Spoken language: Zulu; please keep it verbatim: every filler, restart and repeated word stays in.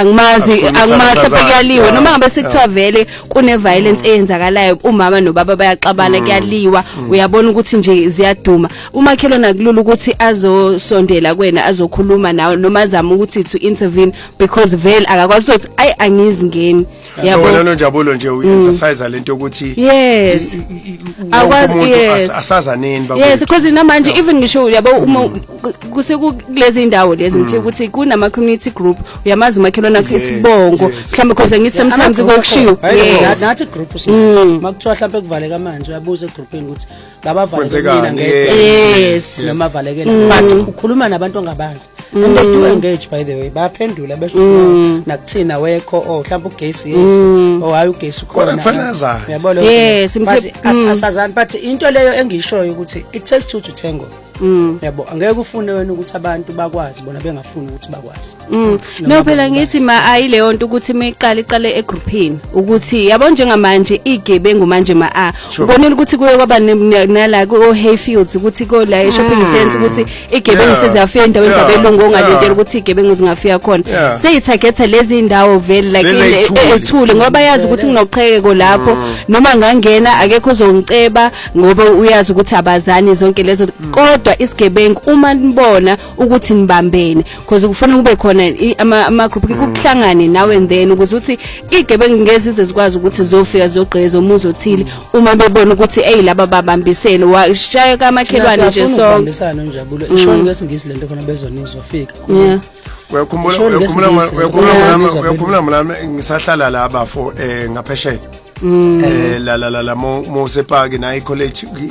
angimazi angimahle kuyaliwa noma ngabe sekuthiwa vele kune violence eyenzakalayo umama nobaba bayaxabana kuyaliwa uyabona ukuthi nje ziyaduma umakhelona kulula ukuthi azosondela kwena azokhuluma nawe noma azama ukuthi to intervene because vele akakwazi ukuthi ay angizingeni yabona noNjabulo nje uemphasize lento ukuthi yes umuntu asazaneni bakho yes because namanje even ngisho yabo uma kuse kulezi indawo lezi ngithi ukuthi kunama community group uyamazi umakhelona akho isibongo mhlawumbe because ngithi sometimes kokushiwo yes nathi group makuthiwa mhlawumbe kuvaleka manje uyabuza egroupini ukuthi ngabavaleke mina yes noma valekela but ukhuluma nabantu ongabazi and they do engage by the way bayaphendula besho nakuthina wekho oh mhlawumbe ugesi yes oh hayi ugesi ukhona yabona yes asazani but into leyo engishoyo ukuthi it takes two to tango yabo angeke ufune wena ukuthi abantu bakwazi bona bengafuni ukuthi bakwazi no phela ngithi ma ayileyo nto ukuthi meyiqala iqale egroupini ukuthi yabo njengamanje igebengu manje ma a ubonile ukuthi kuye kwaba nala ku Hayfields ukuthi ko la shopping center ukuthi igebengu seziyafika endaweni zabelungu ongalindele ukuthi igebengu zingafika khona seyithagetha lezi indawo vele like ethule ngoba yazi ukuthi kunoqhekeko lapho noma ngangena akekho uzongiceba ngoba uyazi ukuthi abazani zonke lezo kodwa isigebengu uma nibona ukuthi nibambene because kufanele kube khona ama group kukuhlangane nawe and then ukuze uthi igebengu ngezize zikwazi ukuthi zofika zogqeza umuzi othile uma bebona ukuthi hey laba babambisene washaya kamakhelwane nje so babambisana Njabulo isho ngesingisi lento khona bezonizofika uyakhumbula uyakhumbula uyakhumbula uyakhumbula mina ngisahlala la abafo eh ngaphesheya eh la la la mo mo sepaki na i college